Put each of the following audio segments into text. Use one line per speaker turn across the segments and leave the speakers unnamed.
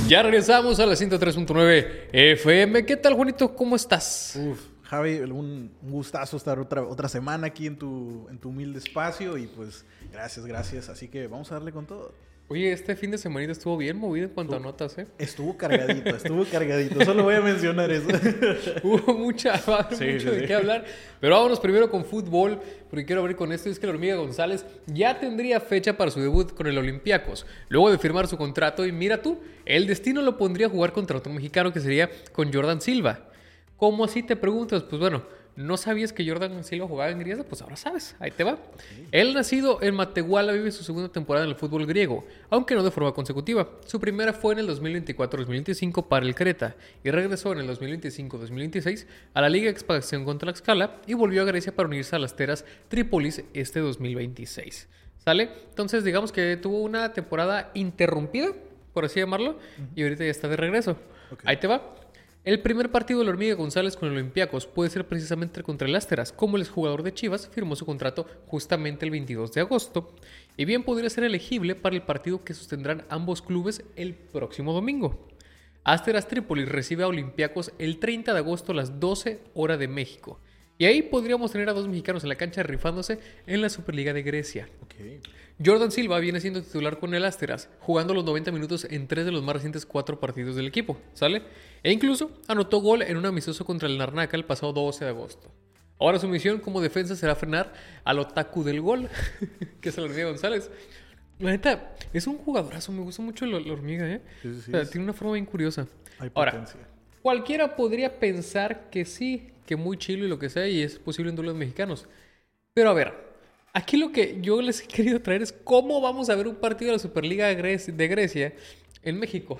Ya regresamos a la 103.9 FM. ¿Qué tal, Juanito? ¿Cómo estás?
Javi, un gustazo estar otra semana aquí en tu humilde espacio y pues gracias. Así que vamos a darle con todo.
Oye, este fin de semanita estuvo bien movido en cuanto a notas, ¿eh?
Estuvo cargadito. Solo voy a mencionar eso.
Hubo mucho de qué hablar. Pero vámonos primero con fútbol, porque quiero abrir con esto. Es que la Hormiga González ya tendría fecha para su debut con el Olympiacos, luego de firmar su contrato. Y mira tú, el destino lo pondría a jugar contra otro mexicano, que sería con Jordan Silva. ¿Cómo así te preguntas? Pues bueno, ¿no sabías que Jordan Silva jugaba en Griesa? Pues ahora sabes, ahí te va. Él, nacido en Matehuala, vive su segunda temporada en el fútbol griego, aunque no de forma consecutiva. Su primera fue en el 2024-2025 para el Creta y regresó en el 2025-2026 a la Liga Expansión con Tlaxcala y volvió a Grecia para unirse a las Teras Trípolis este 2026. ¿Sale? Entonces digamos que tuvo una temporada interrumpida, por así llamarlo, y ahorita ya está de regreso. Okay. Ahí te va. El primer partido de la Hormiga González con el Olympiacos puede ser precisamente contra el Asteras, como el exjugador de Chivas firmó su contrato justamente el 22 de agosto, y bien podría ser elegible para el partido que sostendrán ambos clubes el próximo domingo. Asteras Trípolis recibe a Olympiacos el 30 de agosto a las 12 horas de México, y ahí podríamos tener a dos mexicanos en la cancha rifándose en la Superliga de Grecia. Okay. Jordan Silva viene siendo titular con el Asteras, jugando los 90 minutos en 3 de los más recientes 4 partidos del equipo, ¿sale? E incluso anotó gol en un amistoso contra el Larnaca el pasado 12 de agosto. Ahora su misión como defensa será frenar al otaku del gol, que es el Hormiga González. La neta, es un jugadorazo, me gusta mucho la Hormiga, ¿eh? Sí, o sea, tiene una forma bien curiosa.
Hay potencia.
Ahora, cualquiera podría pensar que sí, que muy chilo y lo que sea, y es posible en duelos mexicanos. Pero a ver, aquí lo que yo les he querido traer es cómo vamos a ver un partido de la Superliga de Grecia en México.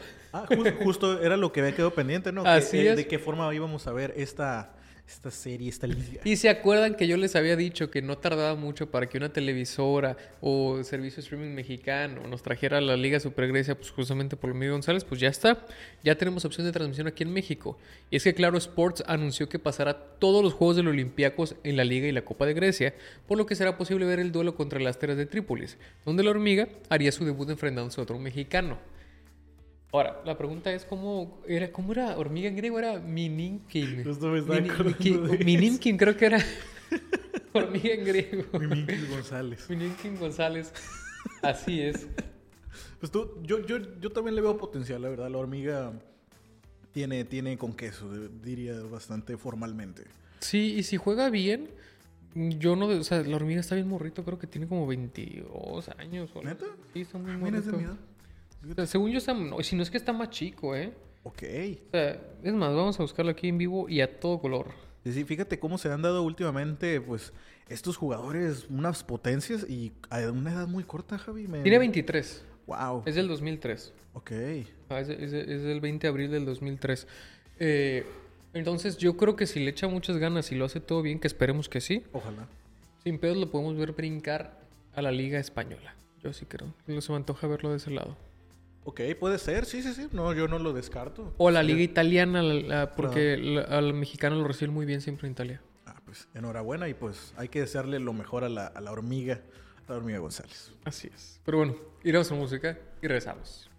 Justo era lo que había quedado pendiente, ¿no?
Así es.
¿De qué forma íbamos a ver esta serie, esta liga?
Y se acuerdan que yo les había dicho que no tardaba mucho para que una televisora o servicio de streaming mexicano nos trajera la Liga Super Grecia, pues justamente por Hormiga González, pues ya está. Ya tenemos opción de transmisión aquí en México. Y es que Claro Sports anunció que pasará todos los juegos del Olympiacos en la Liga y la Copa de Grecia, por lo que será posible ver el duelo contra las Teras de Trípolis, donde la Hormiga haría su debut enfrentándose a otro mexicano. Ahora, la pregunta es ¿cómo era Hormiga en griego? Era Mininkin.
Justo me estaba acordando de
Mininkin, creo que era Hormiga en griego.
Mininkin
González. Así es.
Pues yo también le veo potencial, la verdad. La Hormiga tiene con queso, diría bastante formalmente.
Sí, y si juega bien, o sea, la Hormiga está bien morrito, creo que tiene como 22 años.
¿Neta?
Sí, está muy morrito.
¿Es de mi edad?
O sea, según yo, si no es que está más chico, ¿eh?
Ok.
O sea, es más, vamos a buscarlo aquí en vivo y a todo color.
Sí, fíjate cómo se han dado últimamente, pues, estos jugadores unas potencias y a una edad muy corta, Javi.
Tiene 23.
Wow.
Es del 2003.
Ok.
Es del 20 de abril del 2003. Entonces, yo creo que si le echa muchas ganas y lo hace todo bien, que esperemos que sí.
Ojalá.
Sin pedos lo podemos ver brincar a la Liga Española. Yo sí creo. No se me antoja verlo de ese lado.
Ok, puede ser, sí. No, yo no lo descarto.
O la Liga Italiana, porque al mexicano lo reciben muy bien siempre en Italia.
Pues enhorabuena y pues hay que desearle lo mejor a la Hormiga González.
Así es. Pero bueno, iremos a música y regresamos.